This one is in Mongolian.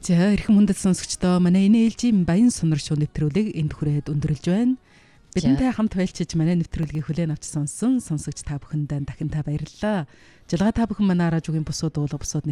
За эрхэм хүндэт сонсогчдоо манай инээлжийн баян сонор шоу нэвтрүүлэг энд хүрээд өндөрлж байна. Бидэнтэй хамт байлчиж манай нэвтрүүлгийг хүлээн авч сонсон сонсогч та бүхэнд дахин та баярлалаа. Жалгаа та бүхэн манай радиогийн бусууд уулга бусууд